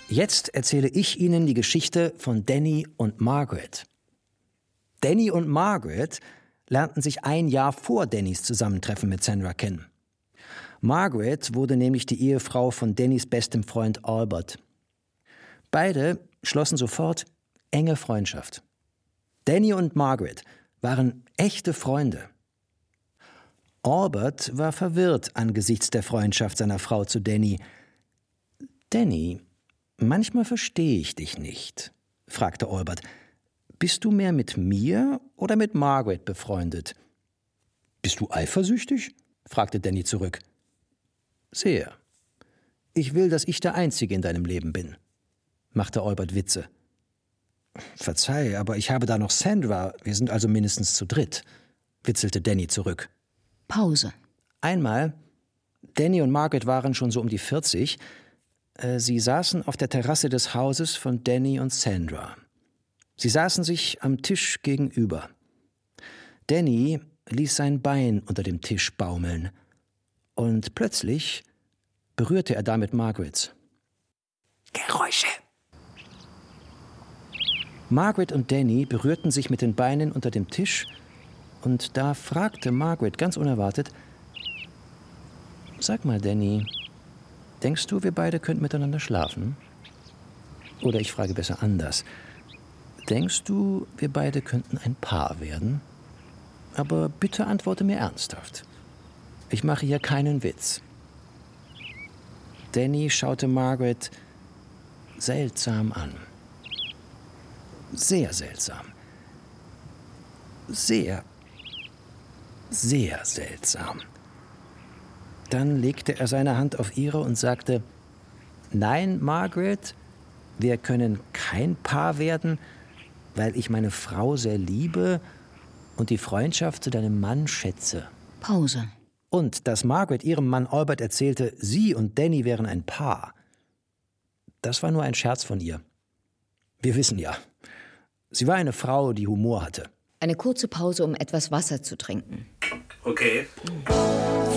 Jetzt erzähle ich Ihnen die Geschichte von Danny und Margaret. Danny und Margaret lernten sich ein Jahr vor Dannys Zusammentreffen mit Sandra kennen. Margaret wurde nämlich die Ehefrau von Dannys bestem Freund Albert. Beide schlossen sofort enge Freundschaft. Danny und Margaret waren echte Freunde. Albert war verwirrt angesichts der Freundschaft seiner Frau zu Danny. »Danny, manchmal verstehe ich dich nicht«, fragte Albert. »Bist du mehr mit mir oder mit Margaret befreundet?« »Bist du eifersüchtig?«, fragte Danny zurück. »Sehr. Ich will, dass ich der Einzige in deinem Leben bin«, machte Albert Witze. »Verzeih, aber ich habe da noch Sandra, wir sind also mindestens zu dritt«, witzelte Danny zurück. Pause. Einmal, Danny und Margaret waren schon so um die 40, sie saßen auf der Terrasse des Hauses von Danny und Sandra. Sie saßen sich am Tisch gegenüber. Danny ließ sein Bein unter dem Tisch baumeln. Und plötzlich berührte er damit Margarets. Geräusche! Margaret und Danny berührten sich mit den Beinen unter dem Tisch und da fragte Margaret ganz unerwartet, »Sag mal, Danny, denkst du, wir beide könnten miteinander schlafen? Oder ich frage besser anders. Denkst du, wir beide könnten ein Paar werden? Aber bitte antworte mir ernsthaft. Ich mache hier keinen Witz.« Danny schaute Margaret seltsam an. Sehr seltsam. Sehr, sehr seltsam. Dann legte er seine Hand auf ihre und sagte, »Nein, Margaret, wir können kein Paar werden, weil ich meine Frau sehr liebe und die Freundschaft zu deinem Mann schätze.« Pause. Und dass Margaret ihrem Mann Albert erzählte, sie und Danny wären ein Paar, das war nur ein Scherz von ihr. Wir wissen ja, sie war eine Frau, die Humor hatte. Eine kurze Pause, um etwas Wasser zu trinken. Okay.